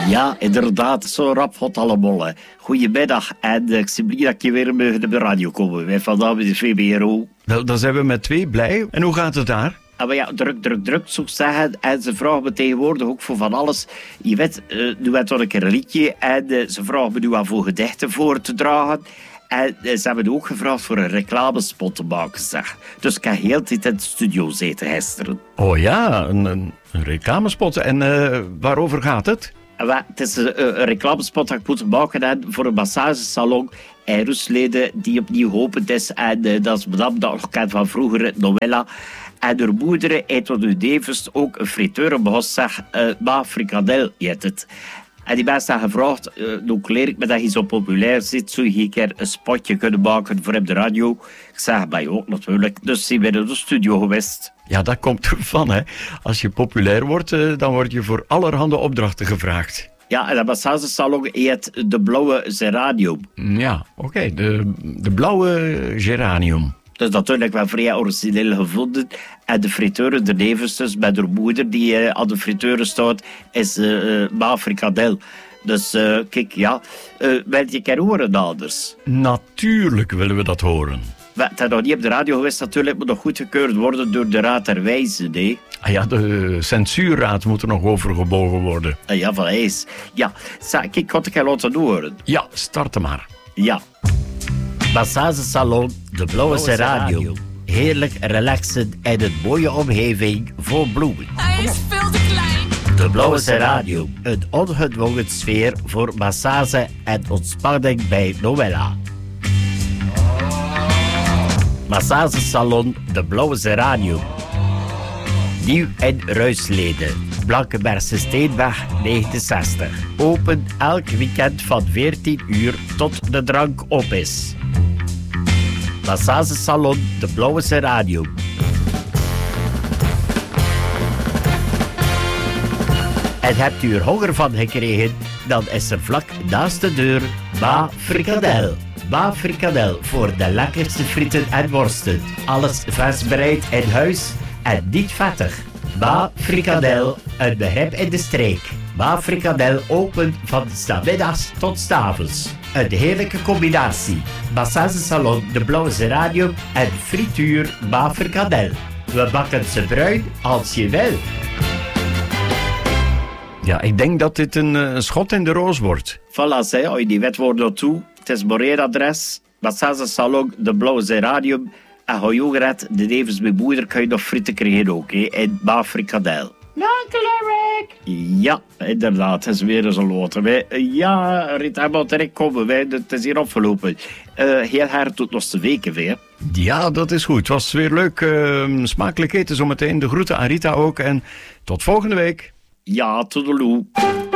Ja, inderdaad, zo rap gaat allemaal. Hè. Goedemiddag en ik zie blij dat je weer mee op de radio komen. Wij vandaag met de VBRO. Wel, dan zijn we met twee blij. En hoe gaat het daar? Maar ja, druk, zou ik zeggen. En ze vragen me tegenwoordig ook voor van alles. Je weet, nu werd er een keer een liedje. En ze vragen me nu aan voor gedichten voor te dragen. En ze hebben me ook gevraagd voor een reclamespot te maken, zeg. Dus ik heb heel de tijd in de studio zitten gisteren. Oh ja, een reclamespot. En waarover gaat het? Het is een reclamespot dat ik moet maken voor een massagesalon in Rusleden die opnieuw opend is. En dat is madame dat ik nog ken van vroeger, Noëlla. En haar moeder heeft tot nu nevens ook een friteur begonnen, zeg, maar frikandel heet het. En die mensen hebben gevraagd, hoe leer ik me dat je zo populair zit, zou je een keer een spotje kunnen maken voor op de radio? Ik zeg, bij ook natuurlijk. Dus zijn we in de studio geweest. Ja, dat komt ervan, hè. Als je populair wordt, dan word je voor allerhande opdrachten gevraagd. Ja, en dat massagesalon heet de Blauwe Geranium. Ja, oké. De Blauwe Geranium. Dus natuurlijk wel vrij origineel gevonden. En de friteur, de nevens dus, met haar moeder die aan de friteur staat, is ma frikandel. Dus kijk, ja. Wil je keer horen, daders? Natuurlijk willen we dat horen. Het is nog niet op de radio geweest, natuurlijk. Het moet nog goedgekeurd worden door de Raad der Wijzen, nee. Ah ja, de censuurraad moet er nog overgebogen worden. Ja, van ijs. Ja, kijk, ik had het je laten horen. Ja, start hem maar. Ja. Massagesalon de Blauwe Geranium. Heerlijk relaxen in een mooie omgeving voor bloemen. Hij is veel te klein. De Blauwe Geranium. Een ongedwongen sfeer voor massage en ontspanning bij Noëlla. Massagesalon de Blauwe Geranium. Nieuw in Ruisleden. Blankenbergse Steenweg 69. Open elk weekend van 14 uur tot de drank op is. Massagesalon de Blauwe Geranium. En hebt u er honger van gekregen, dan is er vlak naast de deur Ma Frikandel. Ma Frikandel voor de lekkerste frieten en worsten. Alles vers bereid in huis en niet vettig. Ma Frikandel, een begrip in de streek. Ma Frikandel open van 's namiddags tot 's avonds. Een heerlijke combinatie. Massagesalon de Blauwe Geranium en frituur Ma Frikandel. We bakken ze bruin als je wil. Ja, ik denk dat dit een schot in de roos wordt. Voilà, zei, als je die wetwoorden naartoe. Het is mijn adres. Massagesalon de Blauwe Geranium. En ga je ook gered, de nevens mijn moeder kan je nog frieten krijgen ook, in Ma Frikandel. Dankjewel, Ja, inderdaad, het is weer eens een loten. Ja, Rita, maar direct komen wij, het is hier afgelopen. Heel hard tot nog de weken weer. Ja, dat is goed. Het was weer leuk. Smakelijk eten zometeen. De groeten aan Rita ook. En tot volgende week. Ja, toedeloe.